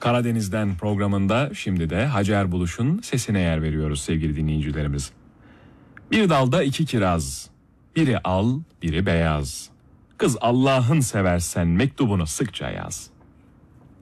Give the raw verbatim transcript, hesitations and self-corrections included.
Karadeniz'den programında şimdi de Hacer Buluş'un sesine yer veriyoruz sevgili dinleyicilerimiz. Bir dalda iki kiraz, biri al, biri beyaz. Kız Allah'ın seversen mektubunu sıkça yaz.